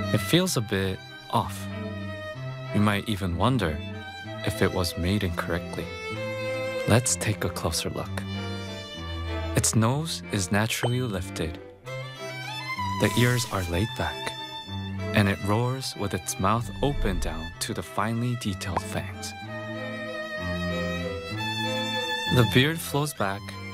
It feels a bit off. You might even wonder if it was made incorrectly. Let's take a closer look. Its nose is naturally lifted. The ears are laid back, and it roars with its mouth open down to the finely detailed fangs. The beard flows back